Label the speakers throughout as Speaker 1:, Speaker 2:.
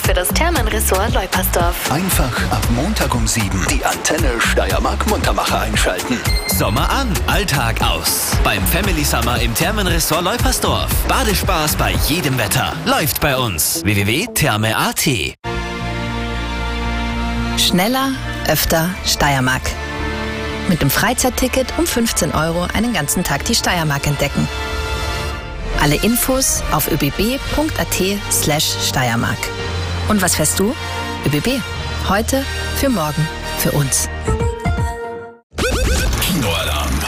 Speaker 1: für das Thermenresort Leupersdorf.
Speaker 2: Einfach ab Montag um 7 die Antenne Steiermark Muntermacher einschalten.
Speaker 3: Sommer an, Alltag aus. Beim Family Summer im Thermenresort Leupersdorf. Badespaß bei jedem Wetter. Läuft bei uns. www.therme.at.
Speaker 4: Schneller, öfter Steiermark. Mit dem Freizeitticket um 15 € einen ganzen Tag die Steiermark entdecken. Alle Infos auf öbb.at/Steiermark. Und was fährst du? ÖBB. Heute, für morgen, für uns.
Speaker 5: Kinoalarm.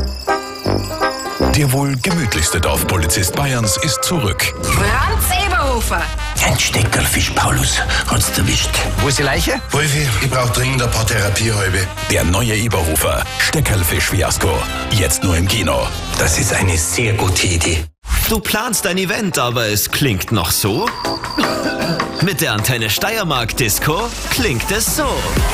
Speaker 5: Der wohl gemütlichste Dorfpolizist Bayerns ist zurück.
Speaker 6: Franz Eberhofer.
Speaker 7: Ein Steckerlfisch, Paulus, hat's erwischt.
Speaker 8: Wo ist die Leiche?
Speaker 9: Wolfi, ich brauch dringend ein paar Therapiehalbe.
Speaker 5: Der neue Eberhofer, Steckerlfisch-Fiasko. Jetzt nur im Kino.
Speaker 7: Das ist eine sehr gute Idee.
Speaker 3: Du planst ein Event, aber es klingt noch so? Mit der Antenne Steiermark Disco klingt es so.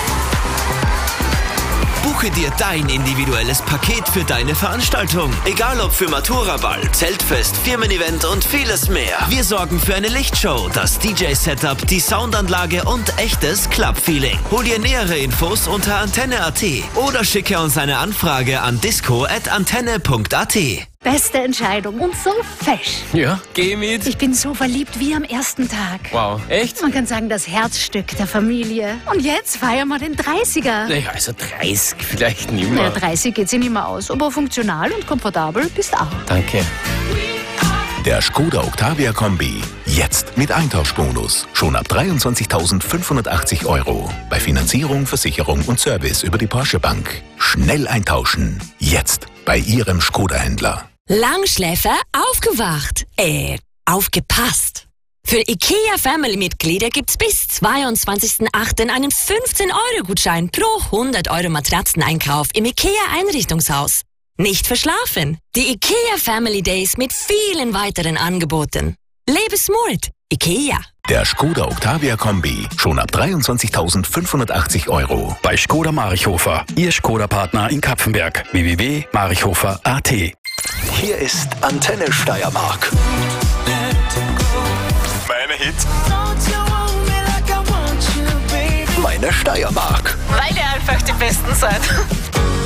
Speaker 3: Buche dir dein individuelles Paket für deine Veranstaltung. Egal ob für Maturaball, Zeltfest, Firmen-Event und vieles mehr. Wir sorgen für eine Lichtshow, das DJ-Setup, die Soundanlage und echtes Club-Feeling. Hol dir nähere Infos unter antenne.at oder schicke uns eine Anfrage an disco@antenne.at.
Speaker 10: Beste Entscheidung und so fesch.
Speaker 8: Ja, geh mit.
Speaker 10: Ich bin so verliebt wie am ersten Tag.
Speaker 8: Wow, echt?
Speaker 10: Man kann sagen, das Herzstück der Familie. Und jetzt feiern wir den 30er.
Speaker 8: Naja, also 30 vielleicht nicht mehr.
Speaker 10: Ja, 30 geht sich nicht mehr aus, aber funktional und komfortabel bist auch.
Speaker 8: Danke.
Speaker 5: Der Skoda Octavia Kombi. Jetzt mit Eintauschbonus. Schon ab 23.580 €. Bei Finanzierung, Versicherung und Service über die Porsche Bank. Schnell eintauschen. Jetzt bei Ihrem Skoda-Händler.
Speaker 11: Langschläfer aufgewacht. Aufgepasst. Für IKEA-Family-Mitglieder gibt's bis 22.08. einen 15-€ pro 100 € Matratzeneinkauf im IKEA-Einrichtungshaus. Nicht verschlafen. Die IKEA Family Days mit vielen weiteren Angeboten. Lebe smart. IKEA.
Speaker 5: Der Skoda Octavia Kombi. Schon ab 23.580 €.
Speaker 12: Bei Skoda Marichhofer. Ihr Skoda-Partner in Kapfenberg. www.marichhofer.at.
Speaker 2: Hier ist Antenne Steiermark.
Speaker 5: Meine Hits.
Speaker 2: Meine Steiermark.
Speaker 6: Weil ihr einfach die Besten seid.